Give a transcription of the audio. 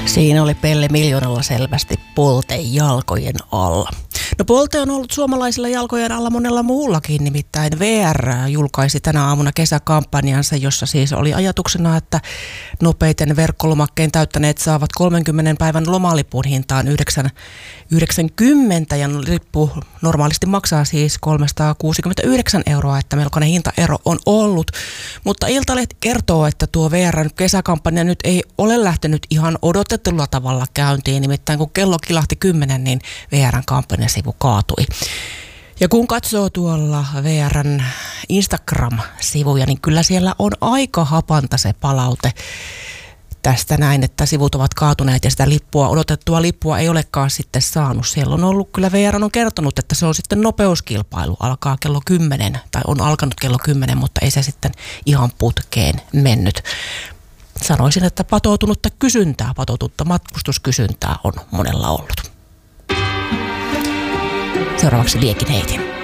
Siinä oli Pelle Miljoonalla selvästi Polte jalkojen alla. No Polte on ollut suomalaisilla jalkojen alla monella muullakin, nimittäin VR julkaisi tänä aamuna kesäkampanjansa, jossa siis oli ajatuksena, että nopeiten verkkolomakkeen täyttäneet saavat 30 päivän lomalipun hintaan 9,90 ja lippu normaalisti maksaa siis 369 €, että melkoinen hintaero on ollut. Mutta Iltalehti kertoo, että tuo VR:n kesäkampanja nyt ei ole lähtenyt ihan odotetulla tavalla käyntiin, nimittäin kun kello kilahti 10, niin VR:n kampanjasivu kaatui. Ja kun katsoo tuolla VR:n Instagram-sivuja, niin kyllä siellä on aika hapanta se palaute tästä näin, että sivut ovat kaatuneet ja sitä odotettua lippua ei olekaan sitten saanut. Siellä on ollut, kyllä VR on kertonut, että se on sitten nopeuskilpailu, alkaa kello 10 tai on alkanut kello 10, mutta ei se sitten ihan putkeen mennyt. Sanoisin, että patoutunutta matkustuskysyntää on monella ollut. Seuraavaksi liekin heitin.